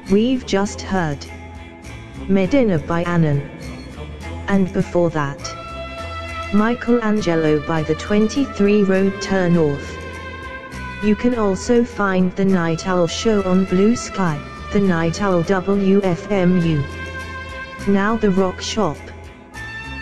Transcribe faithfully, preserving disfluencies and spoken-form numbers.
We've just heard Medina by Annan. And before that, Michelangelo by the twenty-three Road Turn North. You can also find The Night Owl Show on Blue Sky, The Night Owl W F M U. Now the Rock Shop.